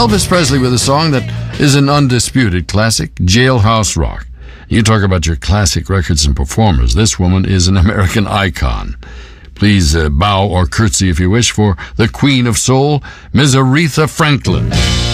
Elvis Presley with a song that is an undisputed classic, Jailhouse Rock. You talk about your classic records and performers. This woman is an American icon. Please bow or curtsy if you wish for the Queen of Soul, Ms. Aretha Franklin.